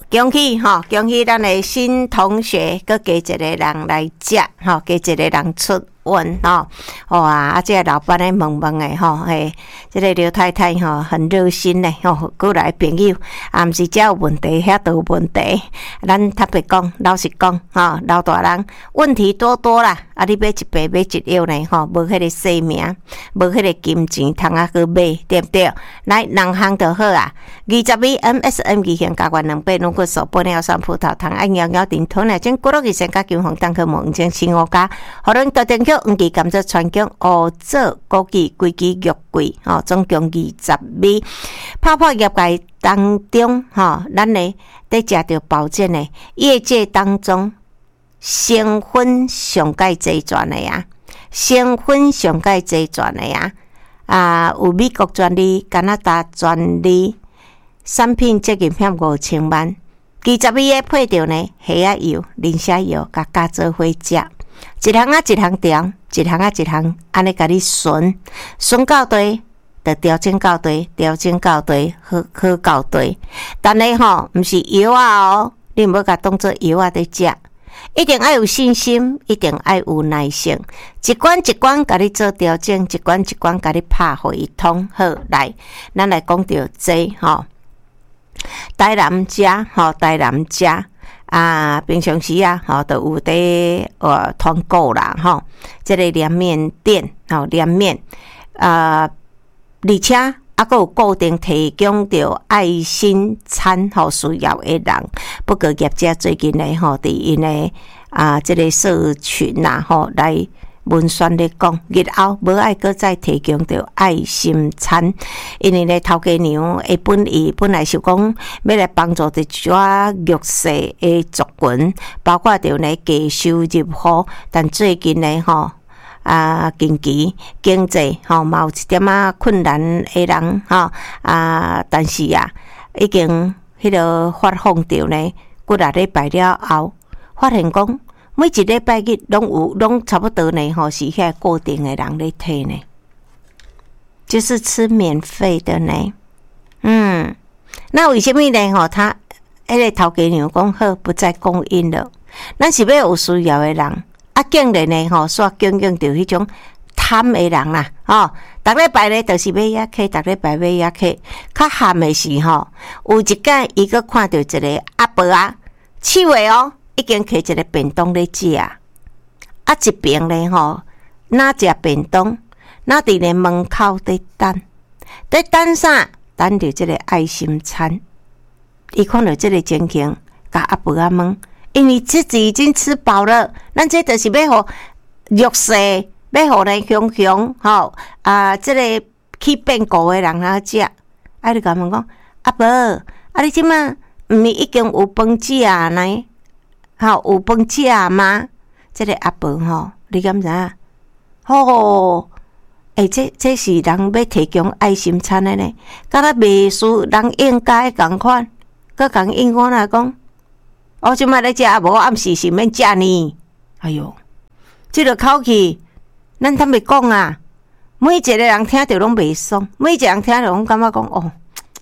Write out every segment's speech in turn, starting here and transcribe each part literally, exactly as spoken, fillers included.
恭喜吼，恭喜咱的新同学，搁加一个人来食吼，加一个人出运吼。哇！啊，这个老板咧问问诶吼，嘿，这个刘太太吼很热心咧吼，过来朋友，啊，毋是只有问题，遐都有问题。咱坦白讲，老实讲吼，老大人问题多多啦。啊，你买一杯买一药呢吼，无迄个性命，无迄个金钱通啊去买，对不对？来，两项就好啊。二十米 M S M 二型加元两百，如果手玻尿酸葡萄糖，按摇摇顶吞了，将骨肉医生加金红蛋壳蒙将青乌加，互咱高电桥黄记甘蔗川姜乌棗枸杞规支玉桂，吼，总共二十米。泡泡业界当中，吼，咱呢在食着保健的业界当中。成分上界济全的呀，成分上界济全的呀，啊，有美国专利、加拿大专利，产品责任险五千万。二十米的配着呢，虾仔油、磷虾油，甲加做伙食，一项啊一项调，一项啊一项，安尼甲你顺顺到对，就调整到对，调整到对，好好到对。但是吼，毋是药啊哦，你毋要甲当做药啊在食。一定要有信心，一定要有耐性，一关一关甲你做调整，一关一关甲你拍回通。好，来，咱来讲到这吼，台南食吼，台南食啊，平常时啊，吼都有伫呃团购啦，吼，这个凉面店，吼凉面啊，而且。啊，还有固定提供着爱心餐吼需要的人，不过业者最近呢吼，伫因的啊这个社群呐吼来文宣咧讲，日后无爱搁再提供着爱心餐，因为咧头家娘诶本意本来是讲要来帮助一寡弱势的族群，包括着呢低收入户，但最近呢吼。啊，经济经济吼，嘛有一点仔困难的人吼啊，但是啊，已经迄个发放着呢，几啊礼拜了后，发现讲每一礼拜日拢有，拢差不多呢吼，是遐固定的人咧摕呢，就是吃免费的呢。嗯，那为什么呢？吼，他迄个头家娘讲好，不再供应了，咱是要有需要的人。啊，竟然呢吼，煞经经着迄种贪的人啦，吼，逐礼拜咧就是买遐客，逐礼拜买遐客。较含的是吼，有一间伊个看到一个阿伯啊，七月哦，已经摕一个便当咧食，啊一边咧吼，哪食便当，哪伫咧门口在等，在等啥？等着即个爱心餐。伊看到即个情形，甲阿伯啊问。因为自己已经吃饱了，咱这就是要互弱势，要互咱雄雄吼啊，这个去变故的人来食。啊，你甲问讲，阿伯，啊，你即马毋是已经有饭食呢？吼，有饭食吗？这个阿伯吼，你敢知影？吼，诶、欸，这这是人要提供爱心餐的呢，敢若袂输人应该共款，佮共应我来讲。我即摆咧食，无暗时是免食呢。哎哟，即个口气，咱坦白讲啊，每一个人听着拢袂爽，每一个人听着拢感觉讲哦，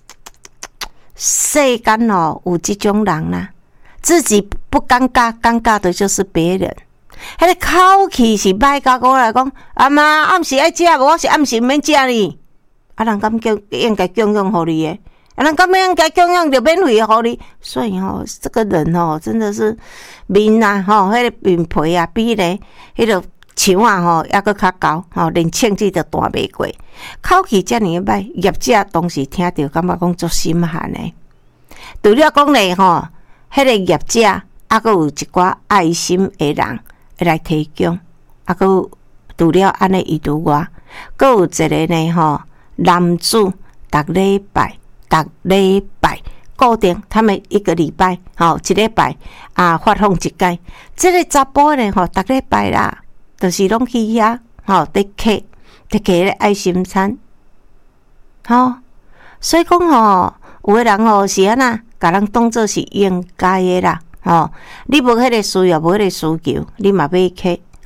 世间哦有即种人啦、啊，自己不尴尬，尴尬的就是别人。迄个口气是歹甲我来讲，阿妈暗时爱食，无我是暗时免食呢。啊，人敢叫应该供养互你诶？人根本应该供养就免费互你，所以吼、哦，这个人吼、哦、真的是面啊吼，迄、那个面皮啊比咧迄个墙啊吼还佫较高吼，连称子都弹袂过，口气遮尔歹，业者当时听着感觉讲足心寒诶。除了讲咧吼，迄、那个业者还佫有一寡爱心诶人会来提供，还佫除了安尼以外，佫有一个呢吼男子逐礼拜。逐礼拜固定，他们一个礼拜，吼，一礼拜啊发放一届。这个查甫呢，吼，逐礼拜啦，就是拢去遐，吼，得客，得客咧爱心餐，吼。所以讲吼，有个人吼是安那，甲人当作是应该的啦，吼。你无迄个需要，无迄个需求，你嘛买客，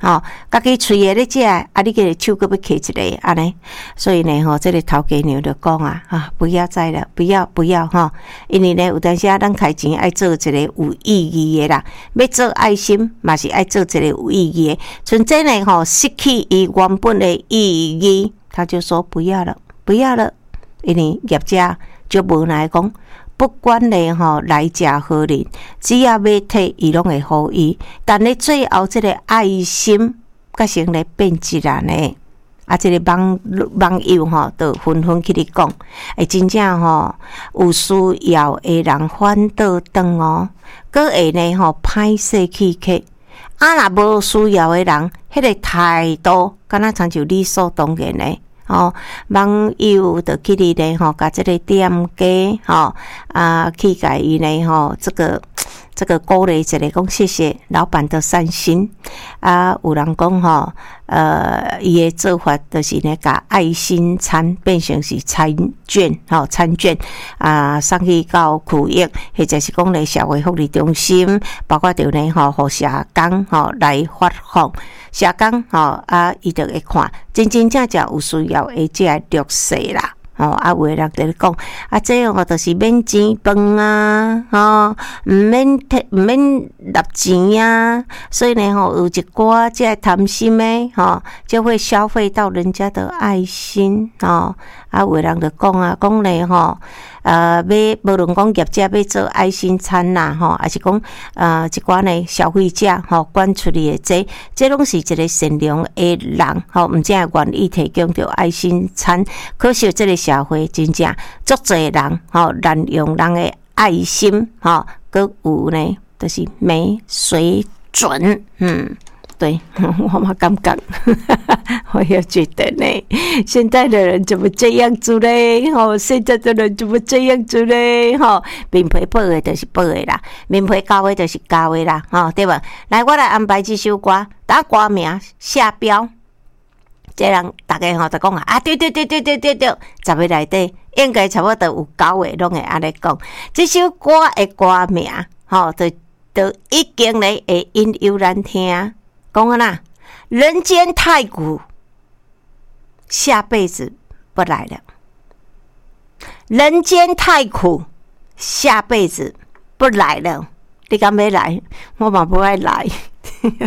吼，家己喙诶咧食，啊，你个手搁要摕一个安尼，所以呢，吼，这个头家娘就讲啊，啊，不要再了，不要不要吼，因为呢，有当时啊，咱开钱爱做一个有意义诶啦，要做爱心嘛是爱做一个有意义诶，像这呢吼，失去伊原本诶意义，他就说不要了，不要了，因为业者就无奈讲。不管咧吼来者何人，只要要摕伊拢会互伊。但咧最后，即个爱心甲成咧变质啦呢。啊，即、这个网网友吼，都纷纷去咧讲，会真正吼有需要诶人反倒转哦，搁会呢吼歹势去客。啊，若无需要诶人，迄、那个态度，敢若亲像理所当然诶。哦，网友就去哩咧吼，甲即个店家吼啊，去甲伊呢吼，这个这个鼓励一下，讲谢谢老板的善心啊。有人讲吼，呃，伊的做法就是呢，甲爱心餐变成是餐券吼，餐券啊，送去到区域，或者是讲咧社会福利中心，包括着呢吼，互社工吼来发放。社工吼啊，伊就会看，真真正正有需要的即个弱势啦。吼、哦、啊，有诶人就咧讲，啊，这吼就是免钱饭啊，吼毋免毋免纳钱啊，所以呢吼有一寡即个贪心诶，吼就会消费到人家的爱心，吼啊，有诶人就讲啊，讲咧吼。呃，要无论讲业者要做爱心餐啦，吼，还是讲呃一寡呢消费者吼捐出去的这，这拢是一个善良的人，吼，毋正愿意提供着爱心餐，可惜这个社会真正足侪人吼滥用人的爱心，吼，佮有呢就是没水准，嗯。对，我嘛感觉，我也觉得呢，现在的人怎么这样子嘞？吼，现在的人怎么这样子嘞？吼，面皮薄的就是薄的啦，面皮厚的就是厚的啦，吼，对吧？来，我来安排这首歌，打歌名下标，这人大家吼就讲啊，对对对对对对对，十个内底应该差不多有九个拢会安尼讲，这首歌的歌名，吼，就就已经咧会引诱咱听。讲啊啦，人间太苦，下辈子不来了。人间太苦，下辈子不来了。你敢要来？我嘛不爱来。